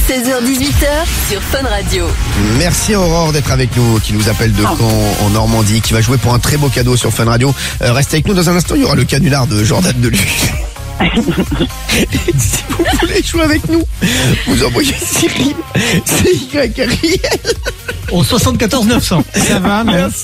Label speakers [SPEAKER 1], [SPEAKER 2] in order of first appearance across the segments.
[SPEAKER 1] 16h-18h sur Fun Radio.
[SPEAKER 2] Merci Aurore d'être avec nous, qui nous appelle de Caen en Normandie, qui va jouer pour un très beau cadeau sur Fun Radio. Restez avec nous dans un instant, il y aura le canular de Jordan Deluxe. Si vous voulez jouer avec nous, vous envoyez Cyril, CY
[SPEAKER 3] Au 74 900. Ça va, merci.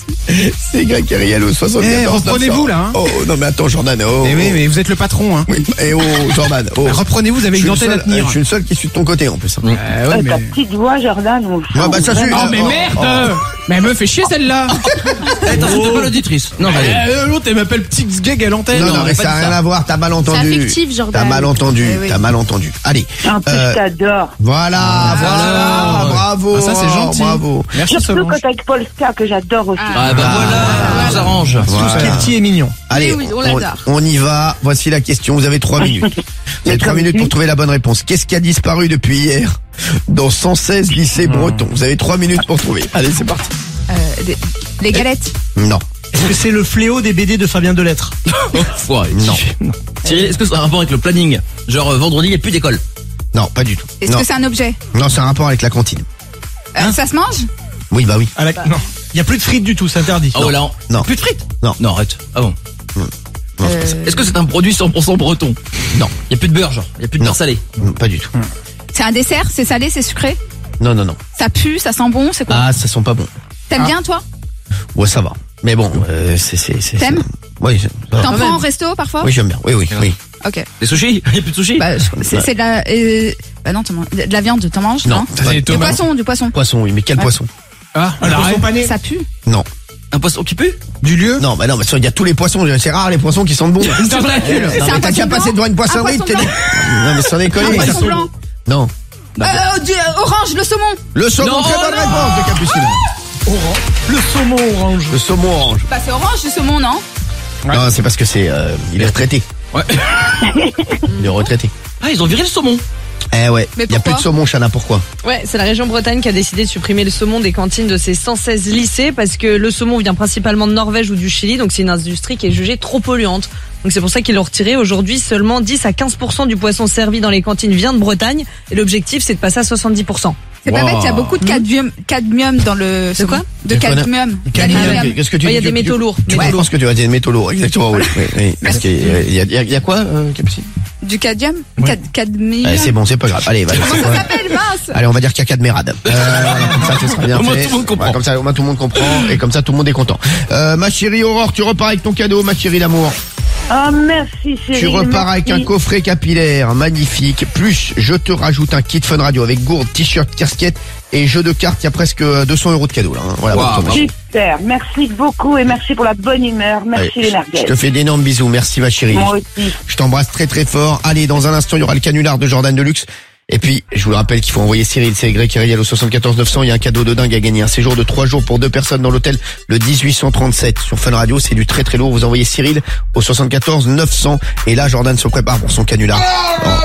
[SPEAKER 2] CY au 74
[SPEAKER 3] reprenez-vous là, hein.
[SPEAKER 2] Oh non mais attends Jordan, oh.
[SPEAKER 3] Eh oui, mais vous êtes le patron, hein.
[SPEAKER 2] Oui, et oh Jordan, oh.
[SPEAKER 3] Reprenez-vous, vous avez une antenne à tenir.
[SPEAKER 2] Je suis le seul qui suis de ton côté en plus.
[SPEAKER 3] Ouais, mais...
[SPEAKER 4] Ta petite voix, Jordan.
[SPEAKER 2] Ah bah ça suffit.
[SPEAKER 3] Oh mais merde. Mais elle me fait chier celle-là.
[SPEAKER 5] T'insultes pas l'auditrice. Non,
[SPEAKER 3] L'autre elle m'appelle petit gag à l'antenne.
[SPEAKER 2] Non, mais ça n'a rien à voir, t'as mal entendu.
[SPEAKER 6] C'est affectif, Jordan.
[SPEAKER 2] T'as mal entendu,
[SPEAKER 6] oui.
[SPEAKER 2] t'as mal entendu. Allez.
[SPEAKER 4] En plus, je t'adore.
[SPEAKER 2] Voilà, bravo.
[SPEAKER 3] Ah, ça c'est gentil.
[SPEAKER 2] Bravo.
[SPEAKER 3] Merci
[SPEAKER 4] Surtout
[SPEAKER 3] Solange.
[SPEAKER 4] quand avec Polska, que j'adore aussi.
[SPEAKER 5] Ah bah voilà, on nous arrange.
[SPEAKER 3] Tout ce qui est petit et mignon.
[SPEAKER 2] Allez,
[SPEAKER 6] Oui, on l'adore.
[SPEAKER 2] on y va. Voici la question. Vous avez 3 minutes. Vous avez 3 minutes pour trouver la bonne réponse. Qu'est-ce qui a disparu depuis hier dans 116 lycées bretons? Vous avez 3 minutes pour trouver. Allez, c'est parti.
[SPEAKER 6] Les galettes.
[SPEAKER 2] Non.
[SPEAKER 3] Est-ce que c'est le fléau des BD de Fabien Delettre?
[SPEAKER 2] Non.
[SPEAKER 5] Cyril, est-ce que ça a un rapport avec le planning? Genre vendredi, il n'y a plus d'école.
[SPEAKER 2] Non, pas du tout.
[SPEAKER 6] Est-ce
[SPEAKER 2] Non,
[SPEAKER 6] que c'est un objet?
[SPEAKER 2] non, c'est un rapport avec la cantine.
[SPEAKER 6] Ça se mange?
[SPEAKER 2] Oui, bah oui.
[SPEAKER 3] Non. Il n'y a plus de frites du tout, c'est interdit.
[SPEAKER 5] Ah voilà.
[SPEAKER 2] Non.
[SPEAKER 5] Plus de frites?
[SPEAKER 2] Non.
[SPEAKER 5] Non, arrête. Ah bon.
[SPEAKER 2] Non, c'est pas ça.
[SPEAKER 5] Est-ce que c'est un produit 100% breton?
[SPEAKER 2] Non.
[SPEAKER 5] Il n'y a plus de beurre, genre. Il n'y a plus de beurre salé.
[SPEAKER 2] Non, pas du tout.
[SPEAKER 6] C'est un dessert? C'est salé? C'est sucré?
[SPEAKER 2] Non.
[SPEAKER 6] Ça pue? Ça sent bon? C'est quoi?
[SPEAKER 2] Ah, ça sent pas bon.
[SPEAKER 6] T'aimes bien, toi?
[SPEAKER 2] Ouais, ça va. Mais bon, c'est.
[SPEAKER 6] T'aimes?
[SPEAKER 2] Oui, ça va.
[SPEAKER 6] T'en prends au resto parfois?
[SPEAKER 2] Oui, j'aime bien. Oui.
[SPEAKER 6] Ok.
[SPEAKER 5] Des sushis? Il n'y a plus de sushis?
[SPEAKER 6] Bah, c'est de la... bah non, de la viande, t'en manges?
[SPEAKER 2] Non.
[SPEAKER 3] Ça, c'est
[SPEAKER 6] Du
[SPEAKER 3] tomate.
[SPEAKER 6] poisson.
[SPEAKER 2] Poisson, oui, mais quel
[SPEAKER 6] Ouais.
[SPEAKER 2] poisson?
[SPEAKER 3] Ah, un poisson pané.
[SPEAKER 6] Ça pue?
[SPEAKER 2] Non.
[SPEAKER 5] Un poisson qui pue?
[SPEAKER 3] Du lieu.
[SPEAKER 2] Non, bah non, mais il y a tous les poissons. C'est rare les poissons qui sentent bon.
[SPEAKER 3] Une tentacule.
[SPEAKER 2] Non,
[SPEAKER 6] C'est
[SPEAKER 2] mais
[SPEAKER 6] un
[SPEAKER 2] t'as qu'à
[SPEAKER 6] poisson
[SPEAKER 2] passer
[SPEAKER 6] blanc
[SPEAKER 2] devant une poissonnerie.
[SPEAKER 6] Un poisson blanc
[SPEAKER 2] Non, mais sans déconner.
[SPEAKER 6] Un poisson blanc.
[SPEAKER 2] Non.
[SPEAKER 6] Orange, le saumon.
[SPEAKER 2] Le saumon,
[SPEAKER 5] Non,
[SPEAKER 2] très bonne
[SPEAKER 5] non.
[SPEAKER 2] réponse de Capucine.
[SPEAKER 3] Le saumon orange.
[SPEAKER 2] Le saumon orange.
[SPEAKER 6] Bah c'est orange, le saumon, non?
[SPEAKER 3] Ouais.
[SPEAKER 2] Non, c'est parce que il est retraité.
[SPEAKER 5] Ouais.
[SPEAKER 2] Il est retraité.
[SPEAKER 5] Ah, ils ont viré le saumon.
[SPEAKER 2] Eh ouais.
[SPEAKER 6] Mais
[SPEAKER 2] Il y a plus
[SPEAKER 6] pourquoi
[SPEAKER 2] de saumon, Chana, pourquoi?
[SPEAKER 7] Ouais, c'est la région Bretagne qui a décidé de supprimer le saumon des cantines de ses 116 lycées parce que le saumon vient principalement de Norvège ou du Chili, donc c'est une industrie qui est jugée trop polluante. Donc c'est pour ça qu'ils l'ont retiré. Aujourd'hui, seulement 10 à 15% du poisson servi dans les cantines vient de Bretagne et l'objectif c'est de passer à 70%.
[SPEAKER 6] C'est pas bête, il y a beaucoup de cadmium dans le...
[SPEAKER 7] De quoi?
[SPEAKER 6] De cadmium. D'aluminium.
[SPEAKER 2] Qu'est-ce que tu
[SPEAKER 7] Ouais, il y a
[SPEAKER 2] dis?
[SPEAKER 7] des métaux lourds.
[SPEAKER 2] Je pense que tu vas dire des métaux lourds, exactement, oui. Parce qu'il y a quoi, Capucine?
[SPEAKER 6] Du cadmium? Cadmium.
[SPEAKER 2] C'est bon, c'est pas grave. Allez, vas-y.
[SPEAKER 6] Comment ça s'appelle, mince?
[SPEAKER 2] Allez, on va dire qu'il y a cadmérade. Comme ça, ce sera bien
[SPEAKER 5] Au moins,
[SPEAKER 2] fait.
[SPEAKER 5] tout le monde comprend.
[SPEAKER 2] Ouais, comme ça, au moins, tout le monde comprend. Et comme ça, tout le monde est content. Ma chérie Aurore, tu repars avec ton cadeau, ma chérie d'amour.
[SPEAKER 4] Oh, merci, Cyril.
[SPEAKER 2] Tu repars avec un coffret capillaire magnifique. Plus, je te rajoute un kit Fun Radio avec gourde, t-shirt, casquette et jeu de cartes. Il y a presque 200 € de cadeau, là. Hein. Voilà.
[SPEAKER 5] Wow.
[SPEAKER 2] Thomas.
[SPEAKER 4] Super, merci beaucoup et merci pour la bonne humeur. Merci
[SPEAKER 2] Allez,
[SPEAKER 4] les
[SPEAKER 2] je
[SPEAKER 4] merguez.
[SPEAKER 2] te fais d'énormes bisous. Merci, ma chérie.
[SPEAKER 4] Moi aussi.
[SPEAKER 2] Je t'embrasse très très fort. Allez, dans un instant, il y aura le canular de Jordan Deluxe. Et puis, je vous le rappelle qu'il faut envoyer Cyril, c'est Y au 74 900. Il y a un cadeau de dingue à gagner. Un séjour de 3 jours pour 2 personnes dans l'hôtel, le 1837 sur Fun Radio. C'est du très très lourd. Vous envoyez Cyril au 74 900. Et là, Jordan se prépare pour son canular.